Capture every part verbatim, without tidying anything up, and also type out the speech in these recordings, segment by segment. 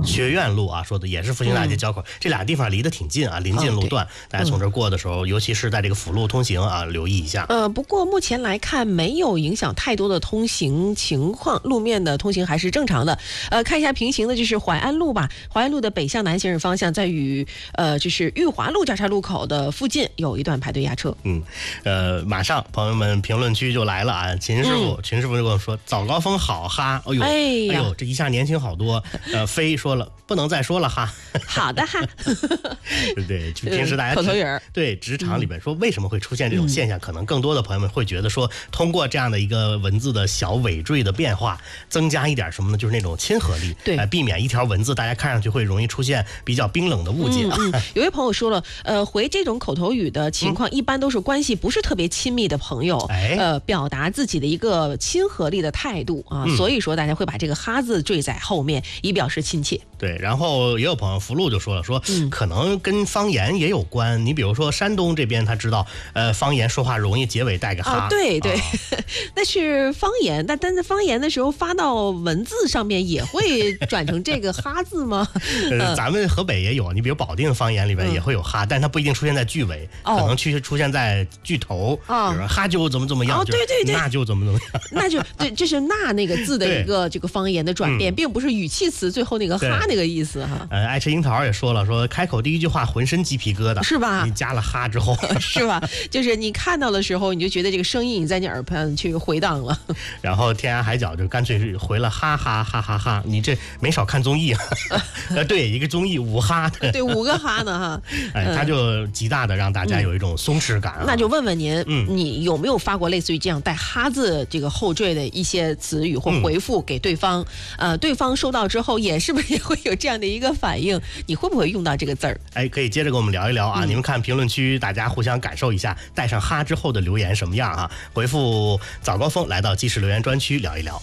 学院路啊，说的也是复兴大街交口，嗯、这俩地方离得挺近啊，临近路段，哦、大家从这儿过的时候，嗯、尤其是在这个辅路通行啊，留意一下。 呃，不过目前来看没有影响太多的通行情况，路面的通行还是正常的。呃，看一下平行的就是淮安路吧，淮安路的北向南行驶方向，在与呃就是裕华路交叉路口的附近有一段排队压车。 嗯，呃，马上朋友们评论区就来了啊，秦师傅，嗯、秦师傅就跟我说早高峰好哈，哎呦，哎呦，这一下年轻好多。呃，飞说了不能再说了哈。 好的哈。 对对，平时大家口头语儿对职场里边说为什么会出现这种现象，嗯、可能更多的朋友们会觉得说，通过这样的一个文字的小尾缀的变化，增加一点什么呢？就是那种亲和力， 对， 呃，避免一条文字大家看上去会容易出现比较冰冷的误解。 嗯嗯、有位朋友说了，呃，回这种口头语的情况，嗯、一般都是关系不是特别亲密的朋友，哎、呃，表达自己的一个亲和力的态度啊，嗯、所以说大家会把这个哈字缀在后面，以表示亲切。 对，然后也有朋友福禄就说了，说、嗯、可能跟方言也有关。你比如说山东这边，他知道，呃，方言说话容易结尾带个哈。 啊、对对，啊、那是方言，但但是方言的时候发到文字上面也会转成这个哈字吗？ 呃，咱们河北也有，你比如保定方言里边也会有哈，嗯、但它不一定出现在句尾，哦、可能去出现在句头。啊、哦，比如说哈就怎么怎么样， 哦，对对对， 那就怎么怎么样， 那就对，这是那那个字的一个这个方言的转变，嗯、并不是语气词最后那个哈那个意思哈。 呃，爱吃樱桃也说了，说开口第一句话浑身鸡皮疙瘩， 是吧？ 你加了哈之后， 是吧？就是你看到的时候，你就觉得这个声音你在你耳畔去回荡了。 然后天涯海角就干脆是回了哈哈哈哈哈，你这没少看综艺啊？呃，对，一个综艺五哈的， 对，五个哈呢哈。 哎，他就极大的让大家有一种松弛感、啊嗯。 那就问问您，嗯，你有没有发过类似于这样带哈字这个后缀的一些词语或回复给对方？嗯、呃，对方收到之后也是不是也会有这样的一个反应？你会不会用到这个字儿？ 哎，可以接着跟我们聊一聊啊！嗯、你们看评论区，大家互相感受一下带上哈之后的留言什么样啊？回复早高峰来到即时留言专区聊一聊。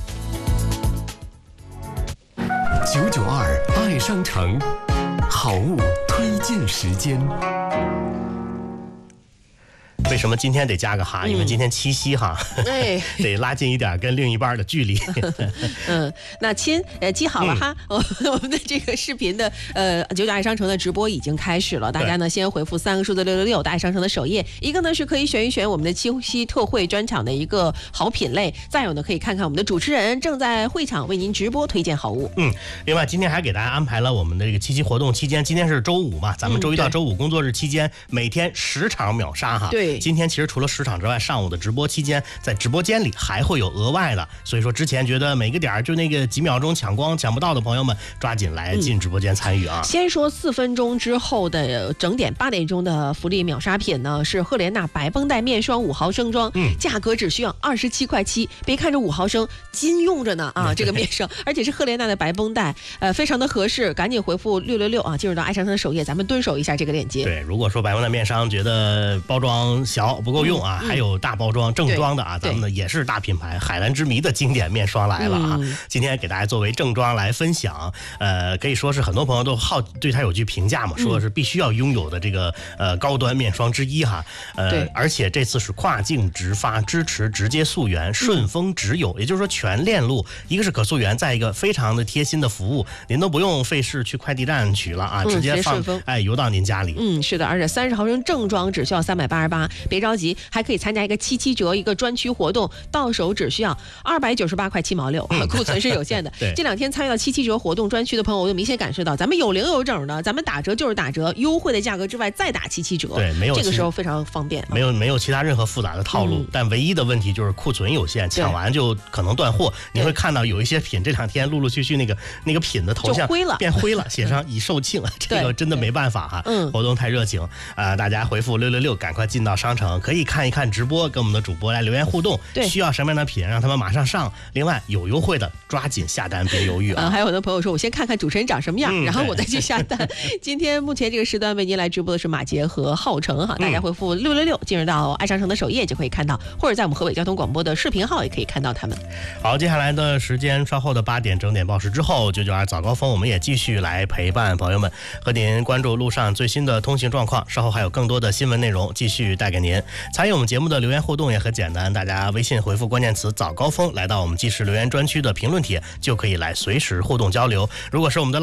九九二爱商城，好物推荐时间。 为什么今天得加个哈？因为今天七夕哈， 哎， 得拉近一点跟另一半的距离。 嗯，那亲，呃，记好了哈，嗯、我们的这个视频的呃九九爱商城的直播已经开始了，大家呢先回复三个数字六六六到爱商城的首页，一个呢是可以选一选我们的七夕特惠专场的一个好品类，再有呢可以看看我们的主持人正在会场为您直播推荐好物。 嗯，另外今天还给大家安排了我们的这个七夕活动期间，今天是周五嘛，咱们周一到周五工作日期间、嗯、每天十场秒杀哈。 对。 今天其实除了十场之外，上午的直播期间，在直播间里还会有额外的，所以说之前觉得每个点就那个几秒钟抢光抢不到的朋友们，抓紧来进直播间参与啊！ 嗯、先说四分钟之后的整点八点钟的福利秒杀品呢，是赫莲娜白绷带面霜五毫升装，嗯，价格只需要二十七块七。别看着五毫升金用着呢啊，这个面霜，而且是赫莲娜的白绷带，呃，非常的合适，赶紧回复六六六啊，进入到爱商城的首页，咱们蹲守一下这个链接。 对，如果说白绷带面霜觉得包装小不够用啊，嗯嗯、还有大包装正装的啊，咱们呢也是大品牌海蓝之谜的经典面霜来了啊！嗯、今天给大家作为正装来分享，呃，可以说是很多朋友都好对它有句评价嘛，说是必须要拥有的这个呃高端面霜之一哈。呃，而且这次是跨境直发，支持直接溯源，顺丰直邮，嗯、也就是说全链路，一个是可溯源，再一个非常的贴心的服务，您都不用费事去快递站取了啊， 嗯、 直接放哎邮到您家里。 嗯，是的，而且三十毫升正装只需要三百八十八，别着急，还可以参加一个七七折一个专区活动，到手只需要二百九十八块七毛六，库存是有限的。这两天参与到七七折活动专区的朋友，我就明显感受到，咱们有零有整的，咱们打折就是打折，优惠的价格之外再打七七折， 对，没有这个时候非常方便， 没有没有其他任何复杂的套路，嗯、但唯一的问题就是库存有限，抢完就可能断货。你会看到有一些品这两天陆陆续续那个那个品的头像灰了， 变灰了，写上已售罄，这个真的没办法哈。嗯，活动太热情啊、呃，大家回复六六六，赶快进到商城，可以看一看直播，跟我们的主播来留言互动。对，需要什么样的品，让他们马上上。另外有优惠的，抓紧下单，别犹豫啊！ 呃、还有很多朋友说，我先看看主持人长什么样，嗯、然后我再去下单。今天目前这个时段为您来直播的是马杰和浩成哈，大家回复六六六进入到爱商城的首页就可以看到，或者在我们河北交通广播的视频号也可以看到他们。 好，接下来的时间稍后的八点整点报时之后，九九二早高峰我们也继续来陪伴朋友们，和您关注路上最新的通行状况。稍后还有更多的新闻内容继续带给您。参与我们节目的留言互动也很简单，大家微信回复关键词早高峰来到我们即时留言专区的评论帖，就可以来随时互动交流。如果是我们的